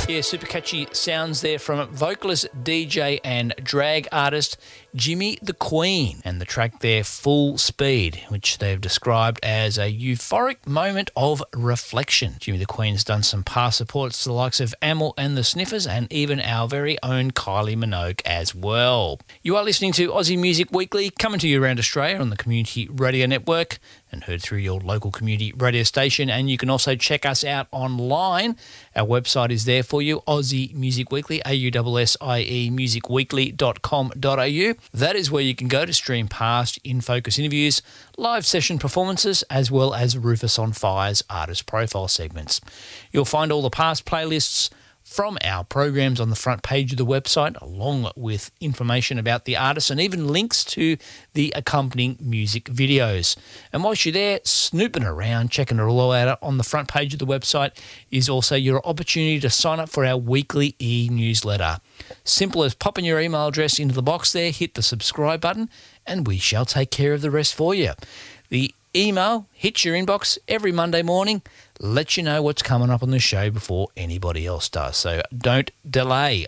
Yeah, super catchy sounds there from vocalist, DJ and drag artist Jimmy the Queen, and the track there, Full Speed, which they've described as a euphoric moment of reflection. Jimmy the Queen's done some past supports to the likes of Amel and the Sniffers and even our very own Kylie Minogue as well. You are listening to Aussie Music Weekly, coming to you around Australia on the Community Radio Network and heard through your local community radio station, and you can also check us out online. Our website is there for you, Aussie Music Weekly, AUSSIE musicweekly.com.au. That is where you can go to stream past In Focus interviews, live session performances, as well as Rufus on Fire's artist profile segments. You'll find all the past playlists from our programs on the front page of the website, along with information about the artists and even links to the accompanying music videos. And whilst you're there snooping around, checking it all out on the front page of the website, is also your opportunity to sign up for our weekly e-newsletter. Simple as popping your email address into the box there, hit the subscribe button, and we shall take care of the rest for you. The email hits your inbox every Monday morning, lets you know what's coming up on the show before anybody else does. So don't delay.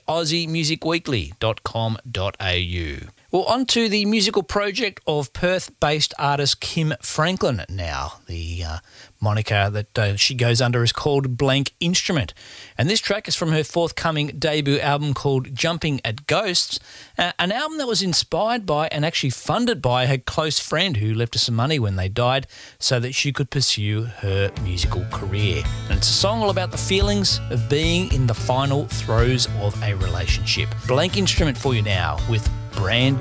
AussieMusicWeekly.com.au. Well, on to the musical project of Perth-based artist Kim Franklin now. The moniker that she goes under is called Blank Instrument. And this track is from her forthcoming debut album called Jumping at Ghosts, an album that was inspired by and actually funded by her close friend who left her some money when they died so that she could pursue her musical career. And it's a song all about the feelings of being in the final throes of a relationship. Blank Instrument for you now with brand